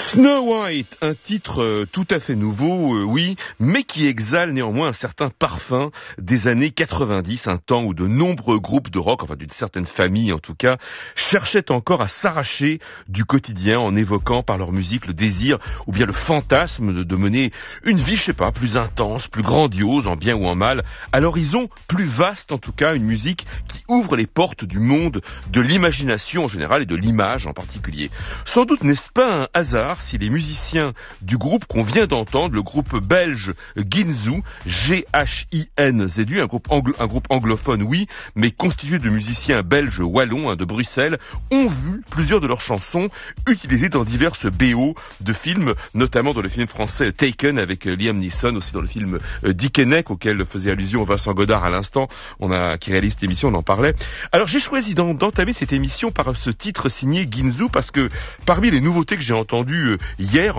Snow White, un titre tout à fait nouveau, oui, mais qui exhale néanmoins un certain parfum des années 90, un temps où de nombreux groupes de rock, enfin d'une certaine famille en tout cas, cherchaient encore à s'arracher du quotidien en évoquant par leur musique le désir ou bien le fantasme de mener une vie, je sais pas, plus intense, plus grandiose, en bien ou en mal, à l'horizon plus vaste en tout cas, une musique qui ouvre les portes du monde de l'imagination en général et de l'image en particulier. Sans doute n'est-ce pas un hasard si les musiciens du groupe qu'on vient d'entendre, le groupe belge Ginzu, G-H-I-N-Z-U, un groupe anglophone, oui, mais constitué de musiciens belges wallons de Bruxelles, ont vu plusieurs de leurs chansons utilisées dans diverses BO de films, notamment dans le film français Taken avec Liam Neeson, aussi dans le film Dickeneck auquel faisait allusion Vincent Godard à l'instant, qui réalise cette émission, on en parlait. Alors j'ai choisi d'entamer cette émission par ce titre signé Ginzu parce que parmi les nouveautés que j'ai entendues hier